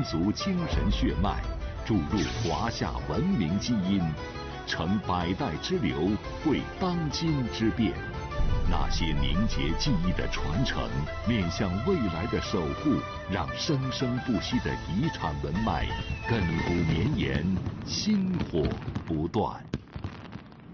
族精神血脉，注入华夏文明基因，成百代之流，会当今之变。那些凝结记忆的传承，面向未来的守护，让生生不息的遗产文脉亘古绵延，薪火不断。